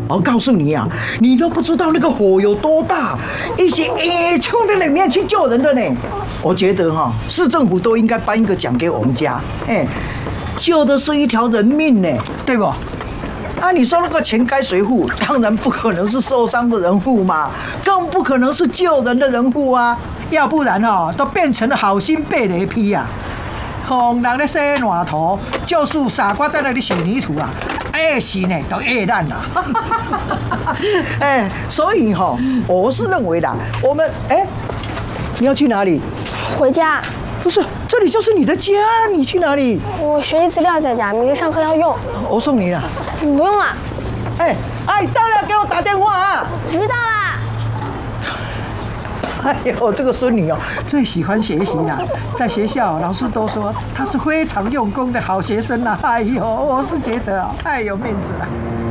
我告诉你啊，你都不知道那个火有多大，一些冲到里面去救人的呢。我觉得哈，市政府都应该颁一个奖给我们家，救的是一条人命呢，对不？啊，你说那个钱该谁付？当然不可能是受伤的人付嘛，更不可能是救人的人付啊，要不然哦，都变成了好心被雷劈啊。红人咧洗烂土，就是傻瓜在那里洗泥土啊，洗呢都烂了。所以哈，我是认为啦，我们你要去哪里？ 回家。 不是，这里就是你的家，你去哪里？ 我学习资料在家，明天上课要用。 我送你了。 不用了。 到了给我打电话啊！ 知道啦。 哎呦，这个孙女哦，最喜欢学习啦，在学校老师都说她是非常用功的好学生啦。哎呦，我是觉得太有面子了。